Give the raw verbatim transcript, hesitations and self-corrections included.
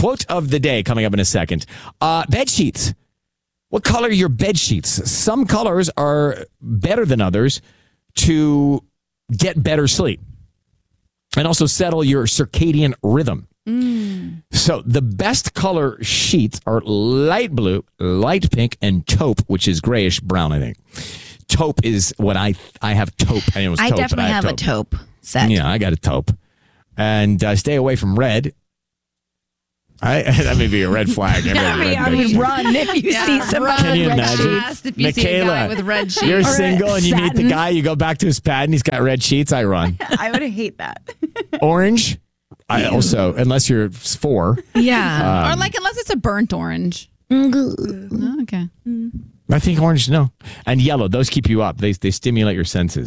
quote of the day coming up in a second. Uh, bed sheets. What color are your bed sheets? Some colors are better than others to get better sleep and also settle your circadian rhythm. Mm. So the best color sheets are light blue, light pink, and taupe, which is grayish brown, I think. Taupe is what I I have taupe. I, it was I taupe, definitely I have, have a taupe set. Yeah, I got a taupe. And uh, stay away from red. I, that may be a red flag. I mean, I would run if you yeah, see somebody Can you with red imagine? sheets. If you Michaela, see a guy with red sheets. You're Or single and you meet the satin. guy, you go back to his pad and he's got red sheets, I run. I would hate that. Orange, I also, unless you're four. Yeah. Um, or like, unless it's a burnt orange. Oh, okay. I think orange, no. And yellow, those keep you up. They, they stimulate your senses.